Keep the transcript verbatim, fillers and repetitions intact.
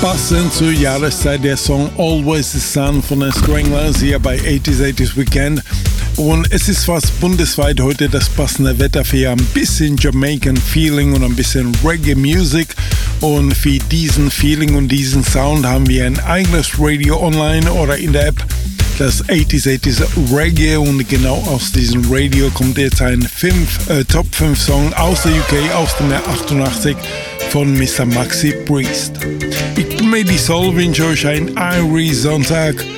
Passend zur Jahreszeit der Song Always the Sun von den Stranglers hier bei eighties eighties Weekend. Und es ist fast bundesweit heute das passende Wetter für ein bisschen Jamaican Feeling und ein bisschen Reggae Music. Und für diesen Feeling und diesen Sound haben wir ein eigenes Radio online oder in der App, das eighties eighties Reggae, und genau aus diesem Radio kommt jetzt ein fünf, äh, Top fünf Song aus der U K, aus dem Jahr achtundachtzig von Mister Maxi Priest. Ich bin Medi Soul, wünsche euch einen Irie Sonntag.